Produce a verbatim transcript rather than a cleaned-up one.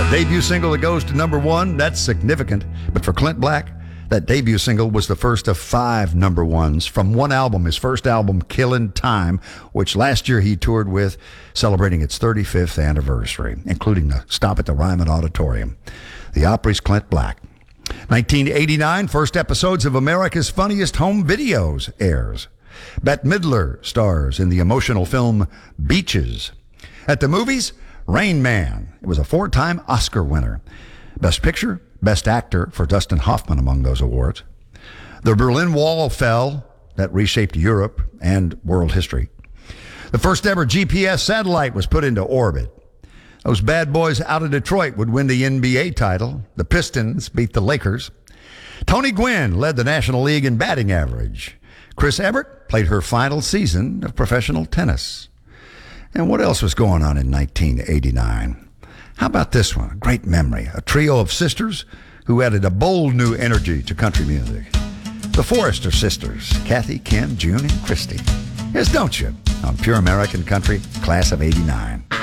A debut single that goes to number one, that's significant. But for Clint Black, that debut single was the first of five number ones from one album, his first album, Killin' Time, which last year he toured with, celebrating its thirty-fifth anniversary, including the stop at the Ryman Auditorium. The Opry's Clint Black. nineteen eighty-nine, first episodes of America's Funniest Home Videos airs. Bette Midler stars in the emotional film Beaches. At the movies, Rain Man. It was a four-time Oscar winner. Best Picture, Best Actor for Dustin Hoffman among those awards. The Berlin Wall fell. That reshaped Europe and world history. The first ever G P S satellite was put into orbit. Those bad boys out of Detroit would win the N B A title. The Pistons beat the Lakers. Tony Gwynn led the National League in batting average. Chris Evert played her final season of professional tennis. And what else was going on in nineteen eighty-nine? How about this one? A great memory. A trio of sisters who added a bold new energy to country music. The Forrester Sisters, Kathy, Kim, June, and Christy. Here's Don't You on Pure American Country, Class of eighty-nine.